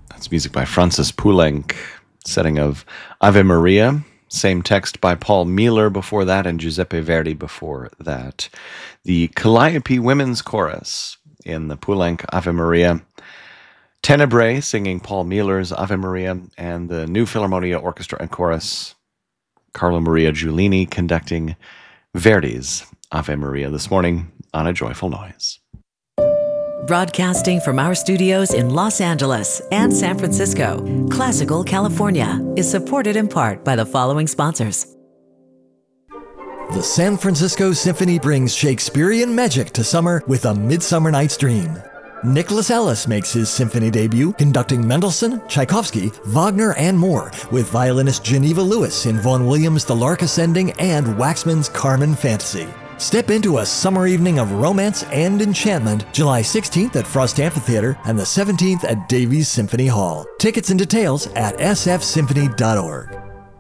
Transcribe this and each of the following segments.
That's music by Francis Poulenc, setting of Ave Maria. Same text by Paul Mueller before that, and Giuseppe Verdi before that. The Calliope Women's Chorus in the Poulenc Ave Maria. Tenebrae singing Paul Mueller's Ave Maria, and the New Philharmonia Orchestra and Chorus, Carlo Maria Giulini conducting Verdi's Ave Maria this morning on A Joyful Noise. Broadcasting from our studios in Los Angeles and San Francisco, Classical California is supported in part by the following sponsors. The San Francisco Symphony brings Shakespearean magic to summer with A Midsummer Night's Dream. Nicholas Ellis makes his symphony debut conducting Mendelssohn, Tchaikovsky, Wagner, and more with violinist Geneva Lewis in Vaughan Williams' The Lark Ascending and Waxman's Carmen Fantasy. Step into a summer evening of romance and enchantment July 16th at Frost Amphitheater and the 17th at Davies Symphony Hall. Tickets and details at sfsymphony.org.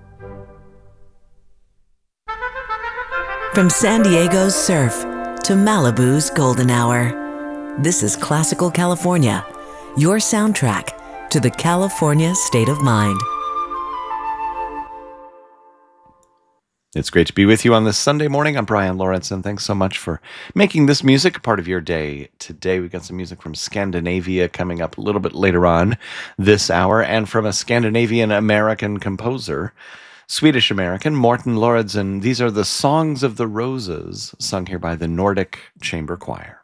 From San Diego's surf to Malibu's golden hour, this is Classical California, your soundtrack to the California state of mind. It's great to be with you on this Sunday morning. I'm Brian Lawrence, and thanks so much for making this music part of your day. Today we've got some music from Scandinavia coming up a little bit later on this hour, and from a Scandinavian-American composer, Swedish-American Morten Lauridsen. These are the Songs of the Roses, sung here by the Nordic Chamber Choir.